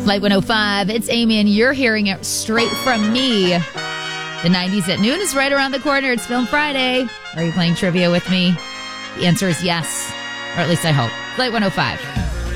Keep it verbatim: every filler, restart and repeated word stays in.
Light one oh five, it's Amy, and you're hearing it straight from me. The nineties at noon is right around the corner. It's Film Friday. Are you playing trivia with me? The answer is yes, or at least I hope. Light one oh five.